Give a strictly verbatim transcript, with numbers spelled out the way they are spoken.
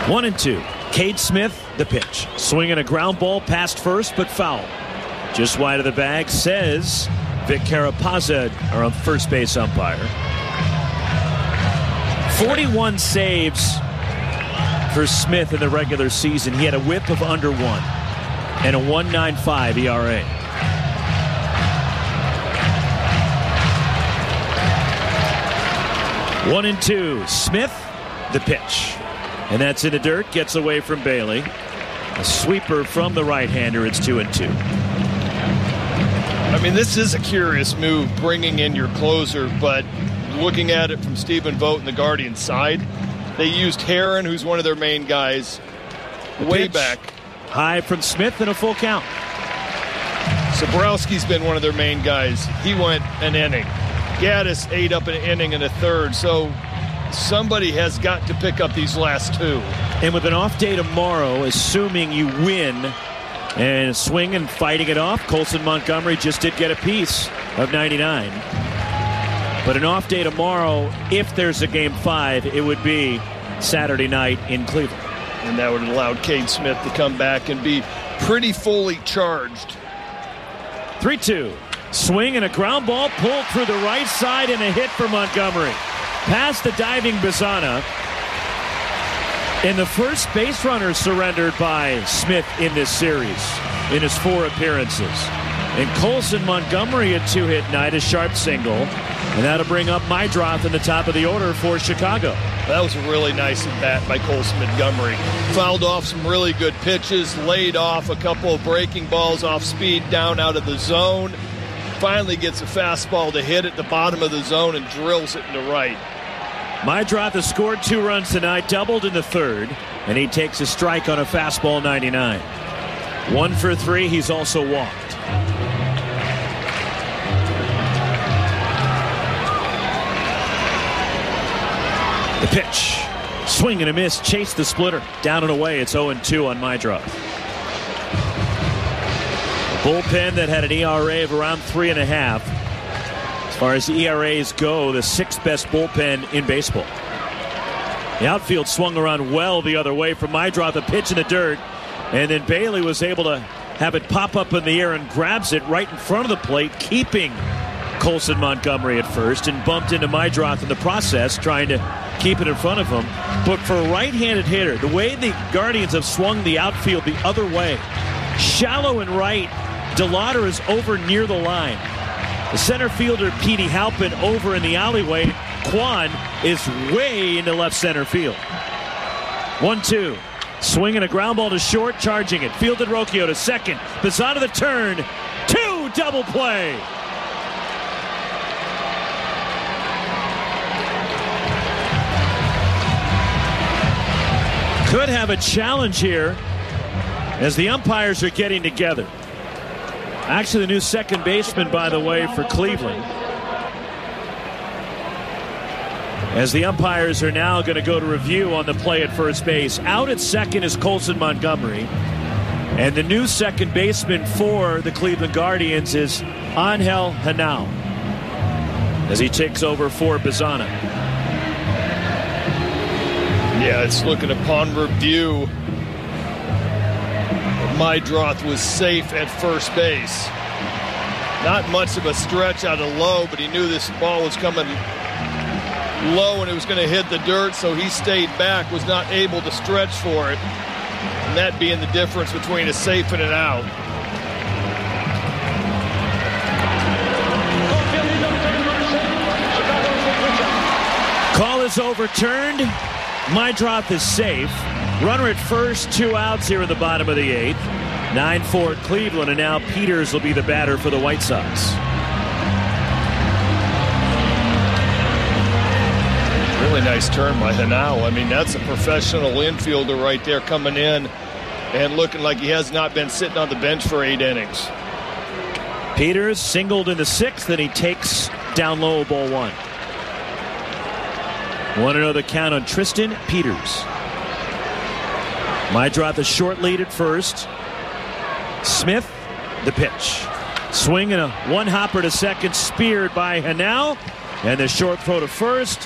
One and two. Cade Smith, the pitch. Swinging a ground ball past first, but foul. Just wide of the bag, says Vic Carapazza, our first base umpire. forty-one saves for Smith in the regular season. He had a whip of under one and a one point nine five E R A. One and two. Smith, the pitch. And that's in the dirt. Gets away from Bailey. A sweeper from the right-hander. It's two and two. I mean, this is a curious move, bringing in your closer, but looking at it from Stephen Vogt and the Guardians side, they used Heron, who's one of their main guys, the way pitch. back. High from Smith and a full count. Sabrowski's been one of their main guys. He went an inning. Gaddis ate up an inning and a third, so somebody has got to pick up these last two. And with an off day tomorrow, assuming you win and swing and fighting it off, Colson Montgomery just did get a piece of ninety-nine. But an off day tomorrow, if there's a game five, it would be Saturday night in Cleveland. And that would allow Cade Smith to come back and be pretty fully charged. three two. Swing and a ground ball pulled through the right side and a hit for Montgomery. Past the diving Bazana. And the first base runner surrendered by Smith in this series in his four appearances. And Colson Montgomery a two-hit night, a sharp single. And that'll bring up Meidroth in the top of the order for Chicago. That was a really nice at bat by Colson Montgomery. Fouled off some really good pitches, laid off a couple of breaking balls off speed down out of the zone. Finally gets a fastball to hit at the bottom of the zone and drills it into right. Meidroth has scored two runs tonight, doubled in the third, and he takes a strike on a fastball ninety-nine. One for three, he's also walked. The pitch. Swing and a miss. Chase the splitter. Down and away. It's oh and two on Meidroth. A bullpen that had an E R A of around three and a half. As far as E R As go, the sixth best bullpen in baseball. The outfield swung around well the other way from Meidroth. A pitch in the dirt. And then Bailey was able to have it pop up in the air and grabs it right in front of the plate, keeping Colson Montgomery at first, and bumped into Meidroth in the process, trying to keep it in front of him. But for a right-handed hitter, the way the Guardians have swung the outfield the other way, shallow and right, DeLauder is over near the line. The center fielder, Petey Halpin, over in the alleyway. Kwan is way into left center field. one two. Swinging a ground ball to short, charging it. Fielded Rocchio to second. Bazana the turn. Two, double play. Could have a challenge here as the umpires are getting together. Actually, the new second baseman, by the way, for Cleveland. As the umpires are now going to go to review on the play at first base. Out at second is Colson Montgomery. And the new second baseman for the Cleveland Guardians is Angel Henao, as he takes over for Bazana. Yeah, it's looking upon review. Meidroth was safe at first base. Not much of a stretch out of low, but he knew this ball was coming low and it was going to hit the dirt, so he stayed back, was not able to stretch for it. And that being the difference between a safe and an out. Call is overturned. Meidroth is safe. Runner at first, two outs here in the bottom of the eighth. nine four Cleveland, and now Peters will be the batter for the White Sox. Really nice turn by Henao. I mean, that's a professional infielder right there coming in and looking like he has not been sitting on the bench for eight innings. Peters singled in the sixth, and he takes down low, ball one. one oh the count on Tristan Peters. Meidroth a short lead at first. Smith, the pitch. Swing and a one-hopper to second, speared by Henao. And the short throw to first.